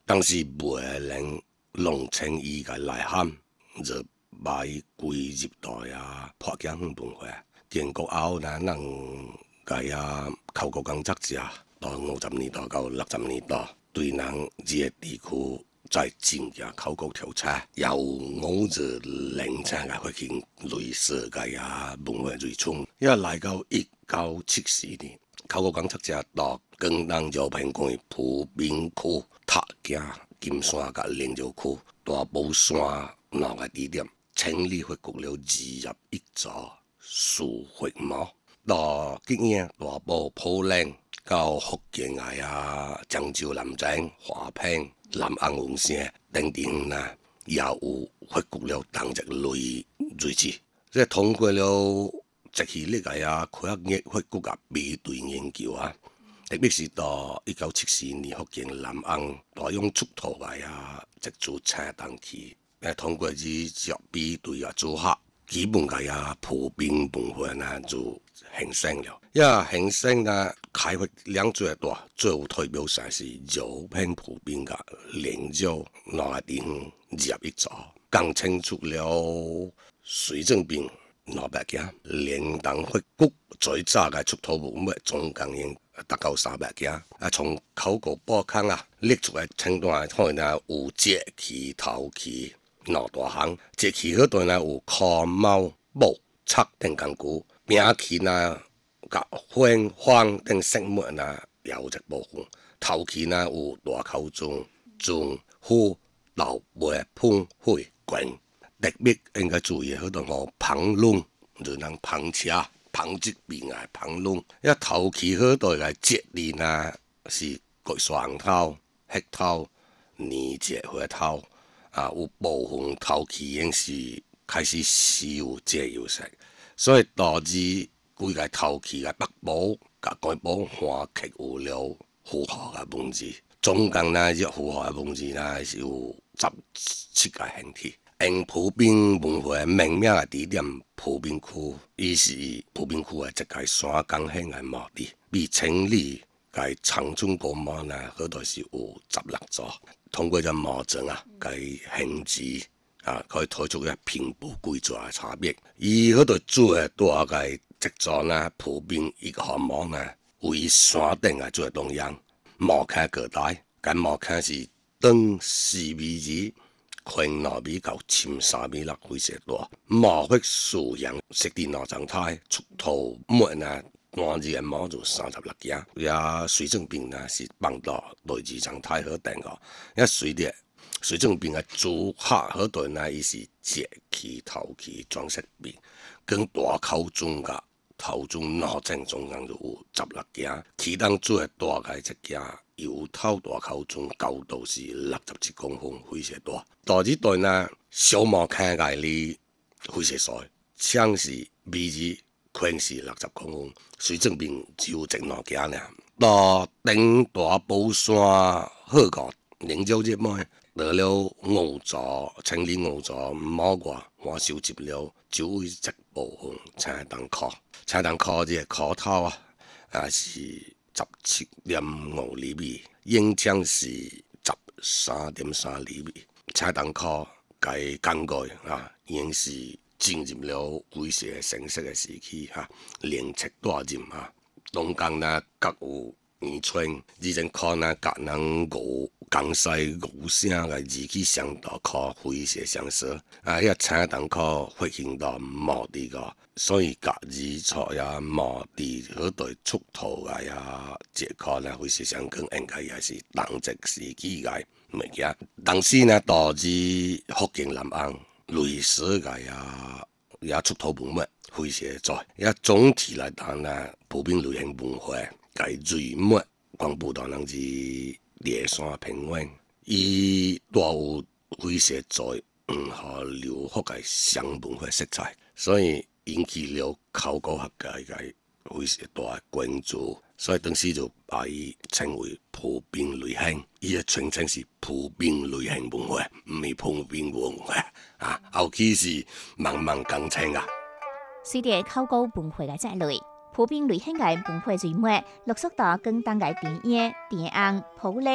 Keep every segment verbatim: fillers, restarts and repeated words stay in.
当时袂能弄清伊个内涵，就把伊归入到呀破镜园文化。建国后呢，咱个呀考古工作者到五十年代到六十年代，对咱这个地区在进行考古调查，也有五十零层个发现类似个呀文化遗存。也来到一九七四年，考古工作者到广东饶平县埔边区塔镜金山甲灵石区大埔山两个地点，清理发掘了二十一座树血墓。到今年大埔普宁到福建个呀漳州南靖华坪南安文城等等呐，也有发掘了同一类遗址。即通过了这系列个呀科学研发掘甲比对研究啊，特别是到一九七四年福建南安大用出土个呀一组青铜器，诶，通过以作比对啊组合，基本个呀普遍文化呢就形成了。也形成呢开发量最大、最有代表性是饶平普遍甲灵石两个地方二十一座，更清楚了水政兵两百件，连同发掘最早嘅出土文物总共用达到三百件。啊，从考古报刊啊列出来清单，看呢有节器、陶器两大项，节器嗰段呢有科、猫、木、漆等工具，兵器呢甲花、方等饰物呢也有一部分，陶器呢有大口钟、钟、壶、豆、杯、喷、火、棍。特别应该注意好多吼旁论，就人旁车、旁这边啊旁论，一陶器好多个节理呢是桂双头、黑头、泥节花头啊，有部分陶器已经是开始稀有借有色，所以导致规个陶器个北部、甲关部环刻有了符号个文字，总共呢这符号个文字呢是有十七个形体。因普遍文化命名的地点普遍区，伊是普遍区的一个山岗兴的墓地，比清理个长春古墓呢，好多是有十六座。通过这墓葬啊，个形制啊，可以推出个平铺规座的差别。伊好多最大个一座呢，普遍一个项目呢，位山顶的最中央，墓坑各带，个墓坑是长四米二。宽两米到深三米六，非常大。墓穴数样设定两状态，出土物呢，单日的墓就三十六件。也水政兵呢是放到第二状态好定个。也随着水政兵的组合好多呢，伊是节器、陶器、装饰品，跟大口钟甲头钟两正总共就有十六件，其中最大个一件。油头大口钟高度是六十七公分，非常大。大一段呢，小墓坑个里非常细，枪是米二，宽是六十公分，水正面只有一两件呢。到顶大埔山好个灵石节目，得了五座，清理五座墓外，我收集了九位一部分青铜壳，青铜壳这个壳头啊，啊是。十七点五厘米，影像是十三点三厘米，青铜壳该工具啊，已经是进入了非常成熟的时期哈，灵漆大任哈，中间呢各有圆圈，以前壳呢甲人五江西五声个字体相大壳非常相似啊，遐青铜壳发现到墓地个。所以甲字错呀，墓地好多出土个呀，这可能非常相近，应该也是同一时期个物件。当时呢，导致福建南安类似个呀，也出土文物非常多。也总体来讲呢，普遍类型文化个遗物，广布大人是猎山平原，伊带有非常多嗯和流福个双文化色彩，所以。引起了考古学界个非常大的关注，所以当时就把伊称为普遍类型。伊的全称是普遍类型文化，唔是普遍文化啊。后期是慢慢更称啊。 随着考古文化嘅在类，普遍类型嘅文化遗物，陆续到广东嘅电影、电影、普宁、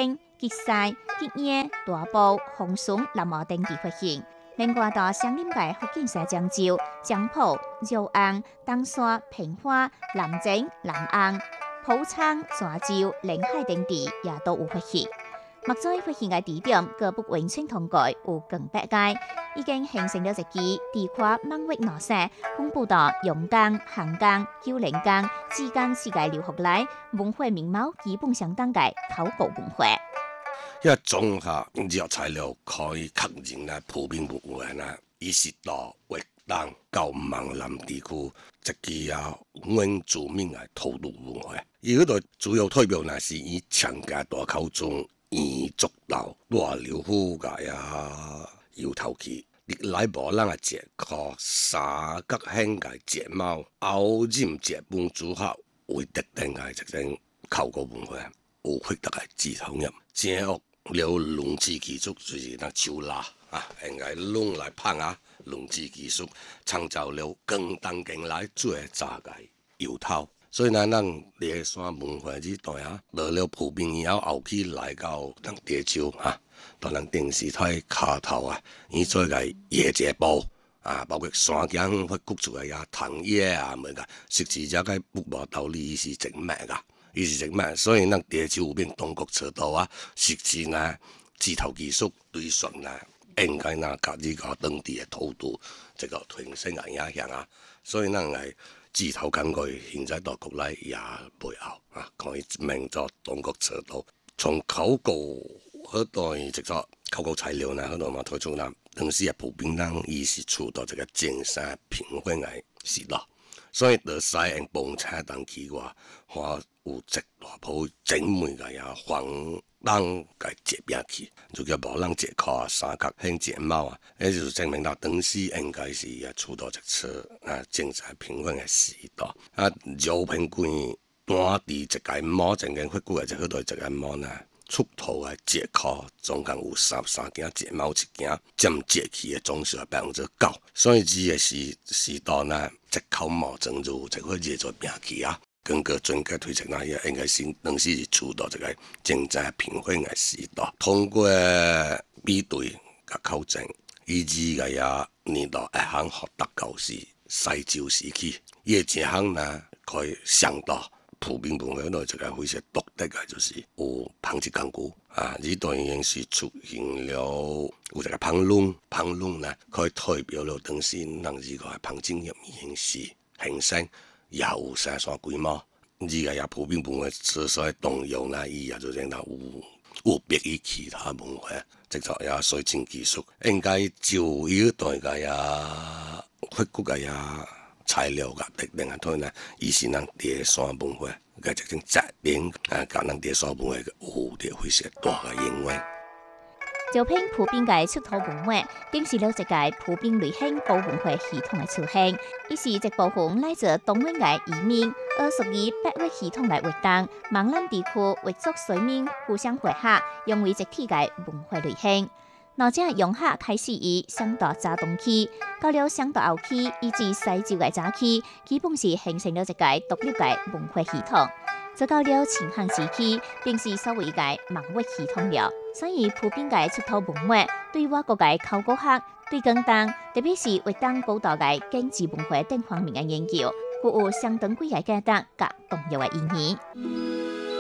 吉西、吉野、大埔、红松、南澳等地发现。另外，到雙林界福建社漳州、漳浦、饒安、東山、平花、南靖、南安、埔昌、泉州、臨海等地也都有發現。目前發現嘅地點各不完全通過有近百個，已經形成咗一支地跨萬域內線，分布到陽江、杭江、九連江之間世界流學來，文化面貌基本相當嘅考古文化。 因為綜合藥材料可以確認咧，普遍文化咧，以是到粵東到閩南地區，一支啊原住民嘅土著文化。而嗰度主要代表咧是以長家大口中彝族島、大寮戶嘅啊搖頭旗，歷來無人嘅節課三角形嘅節帽，歐染節本組合為特定嘅一種考古文化，有獲得嘅指頭入，正屋。了龍之技術就是那手拉啊，應該攏來拍啊，龍之技術創造了更當今來最早嘅油頭，所以呢，咱獵山文化這代啊，到了普遍以後後期來到咱地州啊，到咱電視台卡頭啊，伊做個夜節部啊，包括山頸會谷出來呀，藤葉啊，咩個，實際只個不無道理是真咩個。伊是食咩？所以咱地州有變東國車道啊，實際呢指頭技術對算呢，應該呢甲呢個當地嘅土著這個提升嘅影響啊，所以咱係指頭工具現在到國內也背後啊，可以名作東國車道。從考古嗰度直作考古材料呢，嗰度嘛推出啦，當時嘅普遍人伊是處到這個尖山平原嘅時代。所以就使用蹦車當起話，話有一大鋪精美嘅呀黃燈嘅節表器，就叫無人節考三角形節帽啊，那就是證明到當時應該是也處到一次啊精彩平穩嘅時代。啊，饒平貴當地一個帽，曾經發掘嘅就嗰度一個帽呢，出土嘅節考總共有三三件節帽一件，佔節器嘅總數係百分之九，所以這個時時代呢。節考帽正如這個熱做病氣啊，根據專家推測呢，也應該是當時是處到這個經濟平穩嘅時代。通過比對甲考證，以至個呀年代一項學得教師西周時期，伊一項呢可以想到普遍文化內這個非常獨特嘅，就是有紡織工具啊，呢度已經是出現了。有一個蚌龍，蚌龍呢，可以代表了當時人呢個紡織業形式形成，也有生產規模。呢個也普遍文化之所以動用呢，伊也就認到有有別於其他文化，即係也水晶技術，應該就依代嘅呀，發掘嘅呀材料嘅特定嘅推呢，伊是咱第三文化嘅一種責任啊，甲咱第三文化有啲非常大嘅影響。 饒平普遍嘅出土文物，定是了一個普遍類型高文化系統嘅出現。伊是一部分來自東灣嘅移民，而屬於北越系統嘅活動。閩南地區越族水民互相匯合，融為一體嘅文化類型。嗱，這融合開始於商代早冬期，到了商代後期以至西周嘅早期，基本是形成了一個獨立嘅文化系統。直到了秦漢時期，便是所謂嘅萬越系統了。所以普遍嘅出土文物，對我國嘅考古學對更當，特別是越當高度嘅經濟文化等方面嘅研究，具有相當貴嘅價值甲重要嘅意義。